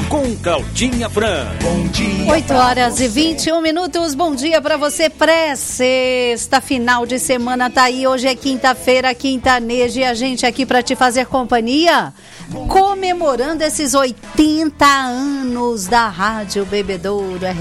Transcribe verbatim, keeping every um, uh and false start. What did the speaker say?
com Claudinha Fran. Bom dia. oito horas e vinte e um minutos. Bom dia pra você. Pré-sexta, final de semana tá aí. Hoje é quinta-feira, quintaneja, e a gente aqui pra te fazer companhia, comemorando esses oitenta anos da Rádio Bebedouro.